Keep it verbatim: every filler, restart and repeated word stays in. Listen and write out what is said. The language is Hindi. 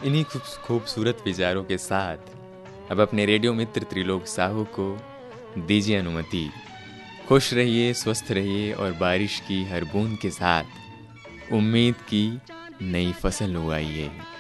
इन्हीं खूब- खूबसूरत विचारों के साथ अब अपने रेडियो मित्र त्रिलोक साहू को दीजिए अनुमति। खुश रहिए, स्वस्थ रहिए और बारिश की हर बूंद के साथ उम्मीद की नई फसल उगाइए।